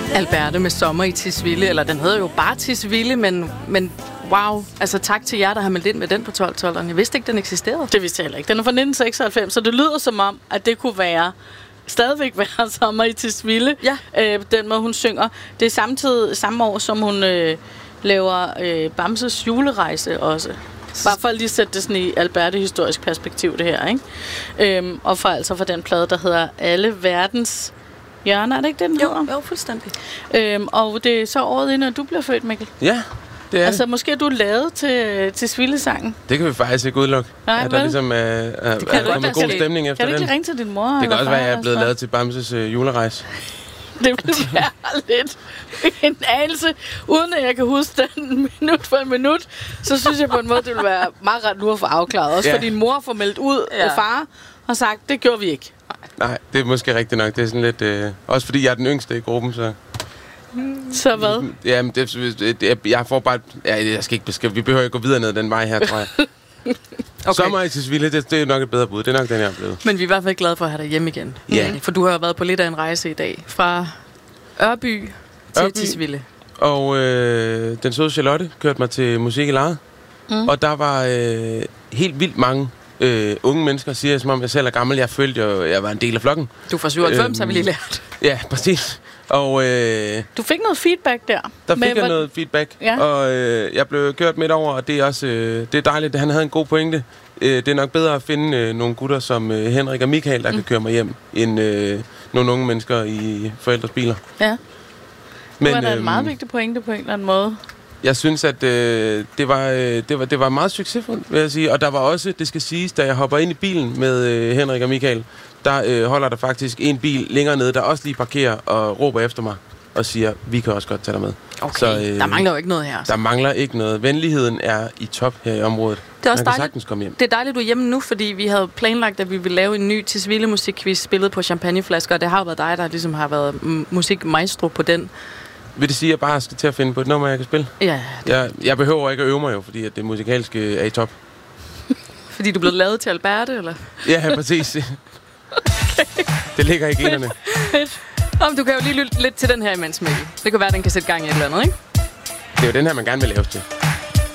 Alberte med Sommer i Tisvilde, eller den hedder jo bare Tisvilde, men wow, altså tak til jer, der har meldt ind med den på 12-12'eren. Jeg vidste ikke, den eksisterede. Det vidste jeg heller ikke. Den er fra 1996, så det lyder som om, at det kunne stadigvæk være Sommer i Tisvilde. Ja. Den måde, hun synger. Det er samtidig samme år, som hun laver Bamses julerejse også. Bare for at lige sætte det sådan i Alberte-historisk perspektiv, det her, ikke? Og fra den plade, der hedder Alle Verdens Hjørner, er det ikke det, den hedder? Jo, fuldstændig. Og det er så året inden, du bliver født, Mikkel. Ja, det er altså, måske er du lavet til Svildesangen. Det kan vi faktisk ikke udelukke. Nej, at der ligesom er kommet god stemning efter den. Kan du ikke ringe til din mor? Det kan også være, at jeg er blevet lavet til Bamses julerejse. Det ville være lidt en anelse. Uden at jeg kan huske den minut for en minut, så synes jeg på en måde, det ville være meget ret nu at få afklaret. Også for din mor får meldt ud af far og sagt, det gjorde vi ikke. Nej, det er måske rigtigt nok. Det er sådan lidt... også fordi jeg er den yngste i gruppen, så... Så hvad? Jamen, jeg får bare... jeg skal ikke beskrive... Vi behøver ikke gå videre ned den vej her, tror jeg. Okay. Sommer i Tisvilde, det er nok et bedre bud. Det er nok den, jeg er blevet. Men vi er i hvert fald glade for at have dig hjemme igen. Ja. For du har jo været på lidt af en rejse i dag. Fra Ørby til Tisvilde. Og den søde Charlotte kørte mig til Musik i Lejet. Og der var helt vildt mange unge mennesker, siger jeg, som om jeg selv er gammel. Jeg følte jo, jeg var en del af flokken. Du fra 97, har vi lige lært. Ja, præcis. Og du fik noget feedback der. Der fik jeg noget feedback, og jeg blev kørt midt over, og det er også det er dejligt. Han havde en god pointe. Det er nok bedre at finde nogle gutter som Henrik og Michael, der kan køre mig hjem, end nogle unge mennesker i forældres biler. Ja. Men det var da en meget vigtig pointe på en eller anden måde. Jeg synes, at det var meget succesfuldt, vil jeg sige. Og der var også, det skal siges, da jeg hopper ind i bilen med Henrik og Michael, der holder der faktisk en bil længere nede, der også lige parkerer og råber efter mig og siger, vi kan også godt tage dig med. Okay, så, der mangler jo ikke noget her. Der mangler ikke noget. Venligheden er i top her i området. Det er også dejligt. Sagtens komme hjem. Det er dejligt, du er hjemme nu, fordi vi havde planlagt, at vi ville lave en ny Tisvilde musikquiz spillet på champagneflasker, og det har været dig, der ligesom har været musikmaestro på den. Vil det sige, at jeg bare skal til at finde på et nummer, jeg kan spille? Ja. Jeg behøver ikke at øve mig jo, fordi at det musikalske er i top. Fordi du er blevet lavet til Alberte, eller? Ja, præcis. Det ligger i generne. Du kan jo lige lytte lidt til den her imens, Mikkel. Det kan være, den kan sætte gang i et eller andet, ikke? Det er jo den her, man gerne vil lave til.